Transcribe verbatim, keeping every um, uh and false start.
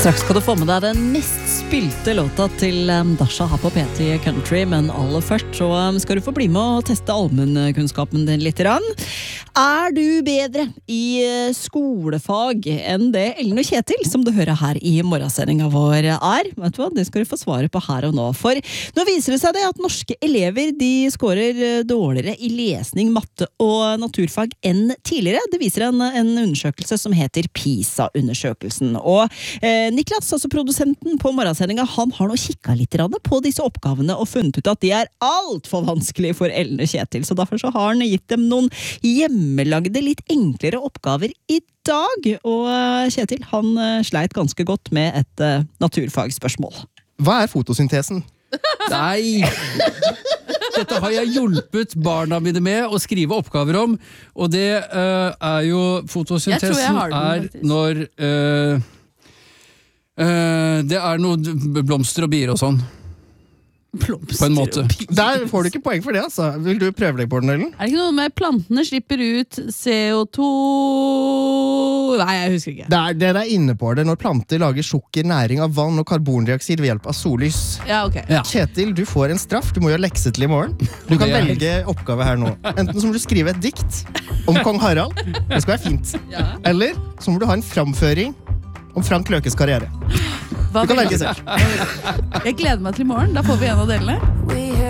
Straks skal du få med deg den mest spilte låta til Dasha her på P T Country, men aller først så skal du få bli med og teste allmennkunnskapen din litt. Er du bedre i skolefag enn det Ellen og Kjetil, som du hører her i morgensendinga vår er? Vet du hva? Det skal du få svare på her og nå. For nå viser det seg det at norske elever de skårer dårligere i lesning, matte og naturfag enn tidligere. Det viser en, en undersøkelse som heter PISA-undersøkelsen. Og eh, Niklas, altså produsenten på morgensendinga, han har nå kikket litt på disse oppgavene og funnet ut at de er alt for vanskelige for Ellen og Kjetil. Så derfor så har han gitt dem noen hjemmelagde, litt enklere oppgaver i dag. Og Kjetil, han sleit ganske godt med et uh, naturfagsspørsmål. Hva er fotosyntesen? Nei! Dette har jeg hjulpet barna mine med å skrive oppgaver om, og det uh, er jo fotosyntesen jeg jeg den, er når uh, uh, det er noe blomster og bier og sånn. Blomster. På en måte. Der får du ikke poeng for det, altså. Vil du prøve deg på den, Ellen? Er det ikke noe med plantene slipper ut C O to? Nei, jeg husker ikke. Det er det der inne på det, når planter lager sukker, næring av vann og karbondioksid ved hjelp av sollys. Ja, ok. Ja. Kjetil, du får en straff. Du må gjøre lekse til i morgen. Du kan Det er- velge oppgave her nå. Enten så må du skrive et dikt om kong Harald. Det skal være fint. Ja. Eller så må du ha en framføring om Frank Løkes karriere. Hva Du kan velger velge selv. Jeg gleder meg til i morgen. Da får vi en av delene.